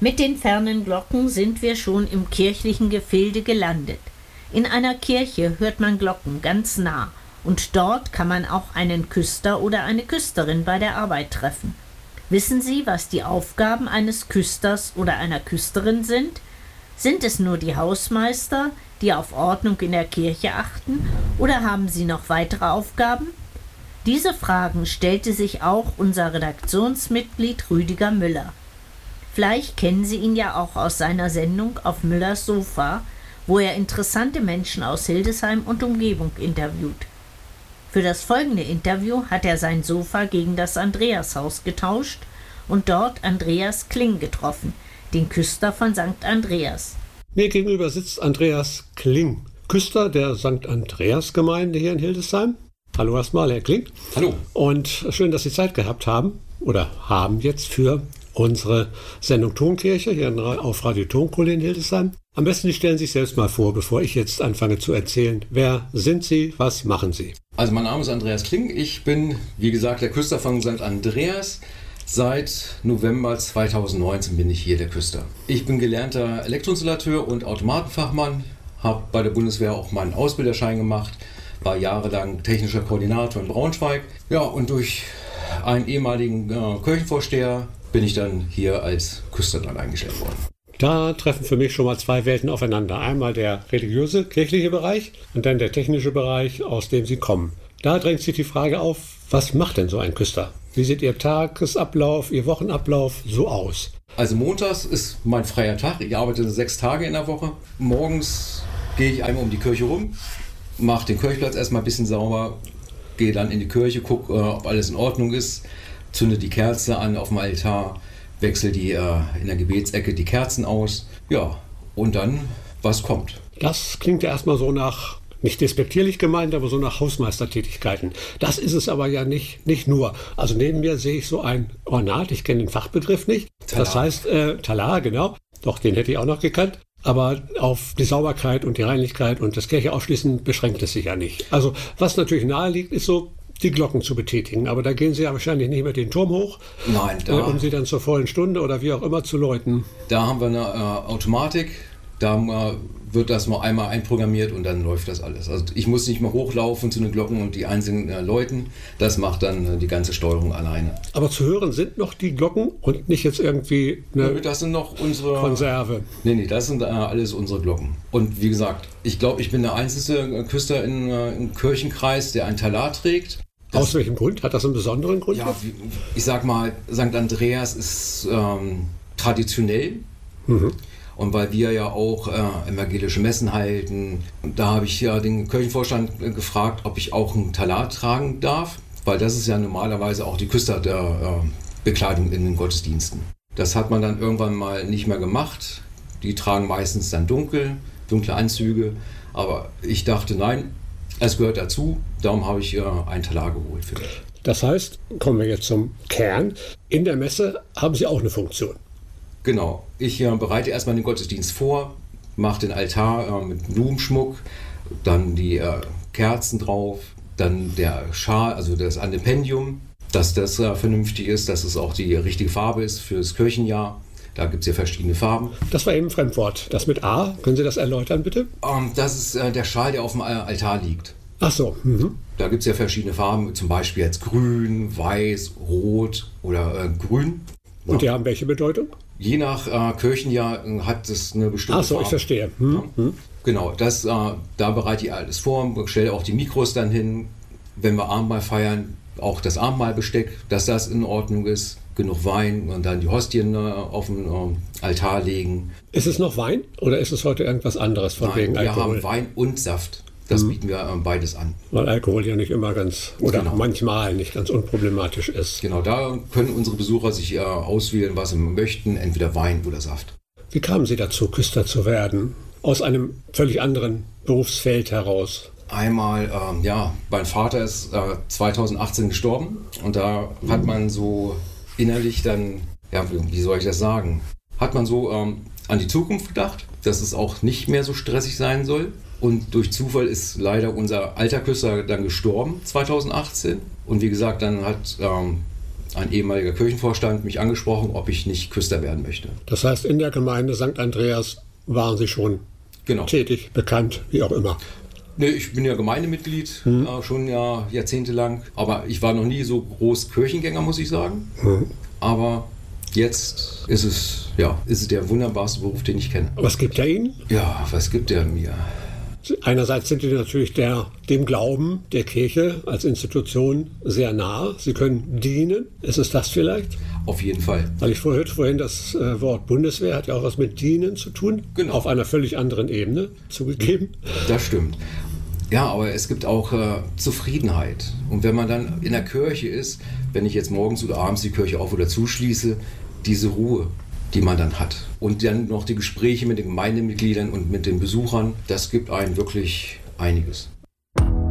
Mit den fernen Glocken sind wir schon im kirchlichen Gefilde gelandet. In einer Kirche hört man Glocken ganz nah und dort kann man auch einen Küster oder eine Küsterin bei der Arbeit treffen. Wissen Sie, was die Aufgaben eines Küsters oder einer Küsterin sind? Sind es nur die Hausmeister, die auf Ordnung in der Kirche achten, oder haben sie noch weitere Aufgaben? Diese Fragen stellte sich auch unser Redaktionsmitglied Rüdiger Müller. Vielleicht kennen Sie ihn ja auch aus seiner Sendung Auf Müllers Sofa, wo er interessante Menschen aus Hildesheim und Umgebung interviewt. Für das folgende Interview hat er sein Sofa gegen das Andreashaus getauscht und dort Andreas Kling getroffen, den Küster von St. Andreas. Mir gegenüber sitzt Andreas Kling, Küster der St. Andreas-Gemeinde hier in Hildesheim. Hallo erstmal, Herr Kling. Hallo. Und schön, dass Sie Zeit gehabt haben oder haben jetzt für unsere Sendung Tonkirche hier auf Radio Tonkohle in Hildesheim. Am besten Sie stellen sich selbst mal vor, bevor ich jetzt anfange zu erzählen. Wer sind Sie? Was machen Sie? Also mein Name ist Andreas Kling. Ich bin, wie gesagt, der Küster von St. Andreas. Seit November 2019 bin ich hier der Küster. Ich bin gelernter Elektroinstallateur und Automatenfachmann, habe bei der Bundeswehr auch meinen Ausbilderschein gemacht, war jahrelang technischer Koordinator in Braunschweig. Ja, und durch einen ehemaligen Kirchenvorsteher bin ich dann hier als Küster dran eingestellt worden. Da treffen für mich schon mal zwei Welten aufeinander. Einmal der religiöse, kirchliche Bereich und dann der technische Bereich, aus dem Sie kommen. Da drängt sich die Frage auf, was macht denn so ein Küster? Wie sieht Ihr Tagesablauf, Ihr Wochenablauf so aus? Also montags ist mein freier Tag. Ich arbeite 6 Tage in der Woche. Morgens gehe ich einmal um die Kirche rum, mache den Kirchplatz erstmal ein bisschen sauber, gehe dann in die Kirche, gucke, ob alles in Ordnung ist, zünde die Kerze an auf dem Altar, wechsle in der Gebetsecke die Kerzen aus. Ja, und dann, was kommt? Das klingt ja erstmal so nach, nicht despektierlich gemeint, aber so nach Hausmeistertätigkeiten. Das ist es aber ja nicht nur. Also neben mir sehe ich so ein Ornat, ich kenne den Fachbegriff nicht. Talar. Das heißt, Talar, genau. Doch, den hätte ich auch noch gekannt. Aber auf die Sauberkeit und die Reinlichkeit und das Kirche aufschließen beschränkt es sich ja nicht. Also was natürlich nahe liegt, ist so, die Glocken zu betätigen. Aber da gehen Sie ja wahrscheinlich nicht mehr den Turm hoch, Nein, um sie dann zur vollen Stunde oder wie auch immer zu läuten. Da haben wir eine Automatik, da wird das mal einmal einprogrammiert und dann läuft das alles. Also ich muss nicht mehr hochlaufen zu den Glocken und die einzelnen läuten. Das macht dann die ganze Steuerung alleine. Aber zu hören sind noch die Glocken und nicht jetzt irgendwie eine das sind noch unsere Konserve. Nee, das sind alles unsere Glocken. Und wie gesagt, ich glaube, ich bin der einzige Küster im Kirchenkreis, der ein Talar trägt. Aus welchem Grund? Hat das einen besonderen Grund? Ja, ich sag mal, St. Andreas ist traditionell. Mhm. Und weil wir ja auch evangelische Messen halten, da habe ich ja den Kirchenvorstand gefragt, ob ich auch einen Talar tragen darf, weil das ist ja normalerweise auch die Küsterbekleidung in den Gottesdiensten. Das hat man dann irgendwann mal nicht mehr gemacht. Die tragen meistens dann dunkle Anzüge, aber ich dachte, nein, es gehört dazu, darum habe ich einen Talar geholt für mich. Das heißt, kommen wir jetzt zum Kern, in der Messe haben Sie auch eine Funktion. Genau, ich bereite erstmal den Gottesdienst vor, mache den Altar mit Blumenschmuck, dann die Kerzen drauf, dann der Schal, also das Antependium, dass das vernünftig ist, dass es auch die richtige Farbe ist für das Kirchenjahr. Da gibt es ja verschiedene Farben. Das war eben ein Fremdwort. Das mit A, können Sie das erläutern, bitte? Das ist der Schal, der auf dem Altar liegt. Ach so. Mhm. Da gibt es ja verschiedene Farben, zum Beispiel jetzt grün, weiß, rot oder grün. Und die haben welche Bedeutung? Je nach Kirchenjahr hat es eine bestimmte Ach so, Farbe. Ich verstehe. Ja. Genau, da bereite ich alles vor, stelle auch die Mikros dann hin, wenn wir Abendmahl feiern, auch das Abendmahlbesteck, dass das in Ordnung ist, genug Wein und dann die Hostien auf den Altar legen. Ist es noch Wein oder ist es heute irgendwas anderes von wegen Alkohol? Wir haben Wein und Saft. Das bieten wir beides an. Weil Alkohol ja nicht immer manchmal nicht ganz unproblematisch ist. Genau, da können unsere Besucher sich auswählen, was sie möchten, entweder Wein oder Saft. Wie kamen Sie dazu, Küster zu werden? Aus einem völlig anderen Berufsfeld heraus? Einmal, mein Vater ist 2018 gestorben und da hat man so innerlich dann, wie soll ich das sagen, hat man so an die Zukunft gedacht, dass es auch nicht mehr so stressig sein soll. Und durch Zufall ist leider unser alter Küster dann gestorben, 2018. Und wie gesagt, dann hat ein ehemaliger Kirchenvorstand mich angesprochen, ob ich nicht Küster werden möchte. Das heißt, in der Gemeinde St. Andreas waren Sie schon tätig, bekannt, wie auch immer. Nee, ich bin ja Gemeindemitglied, schon jahrzehntelang. Aber ich war noch nie so groß Kirchengänger, muss ich sagen. Aber jetzt ist es der wunderbarste Beruf, den ich kenne. Was gibt er Ihnen? Ja, was gibt er mir? Einerseits sind Sie natürlich dem Glauben der Kirche als Institution sehr nahe. Sie können dienen. Ist es das vielleicht? Auf jeden Fall. Weil ich vorhin das Wort Bundeswehr hat ja auch was mit Dienen zu tun. Genau. Auf einer völlig anderen Ebene zugegeben. Das stimmt. Ja, aber es gibt auch Zufriedenheit. Und wenn man dann in der Kirche ist, wenn ich jetzt morgens oder abends die Kirche auf- oder zuschließe, diese Ruhe, die man dann hat. Und dann noch die Gespräche mit den Gemeindemitgliedern und mit den Besuchern, das gibt einem wirklich einiges.